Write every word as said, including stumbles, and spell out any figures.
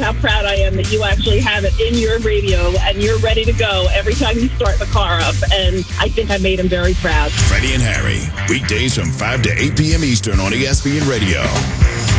how proud I am that you actually have it in your radio and you're ready to go every time you start the car up. And I think I made him very proud. Freddie and Harry, weekdays from five to eight p.m. Eastern on E S P N Radio.